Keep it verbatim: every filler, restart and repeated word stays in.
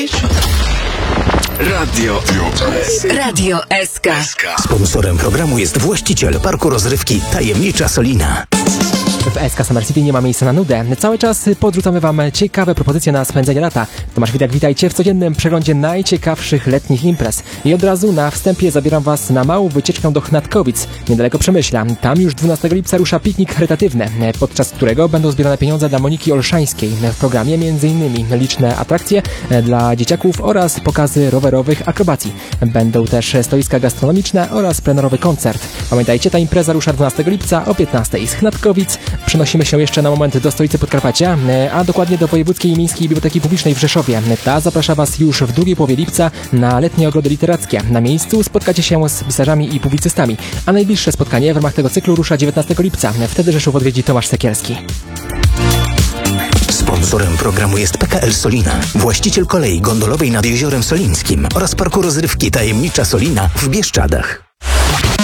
Radio Radio S K. Sponsorem programu jest właściciel parku rozrywki Tajemnicza Solina. W S K Summer City nie ma miejsca na nudę. Cały czas podrzucamy Wam ciekawe propozycje na spędzenie lata. Tomasz Witek, witajcie w codziennym przeglądzie najciekawszych letnich imprez. I od razu na wstępie zabieram Was na małą wycieczkę do Chnatkowic, niedaleko Przemyśla. Tam już dwunastego lipca rusza piknik charytatywny, podczas którego będą zbierane pieniądze dla Moniki Olszańskiej. W programie m.in. liczne atrakcje dla dzieciaków oraz pokazy rowerowych akrobacji. Będą też stoiska gastronomiczne oraz plenerowy koncert. Pamiętajcie, ta impreza rusza dwunastego lipca o piętnastej z Chnatkowic. Przenosimy się jeszcze na moment do stolicy Podkarpacia, a dokładnie do Wojewódzkiej Miejskiej Biblioteki Publicznej w Rzeszowie. Ta zaprasza Was już w drugiej połowie lipca na letnie ogrody literackie. Na miejscu spotkacie się z pisarzami i publicystami, a najbliższe spotkanie w ramach tego cyklu rusza dziewiętnastego lipca. Wtedy Rzeszów odwiedzi Tomasz Sekielski. Sponsorem programu jest P K L Solina, właściciel kolei gondolowej nad Jeziorem Solińskim oraz parku rozrywki Tajemnicza Solina w Bieszczadach.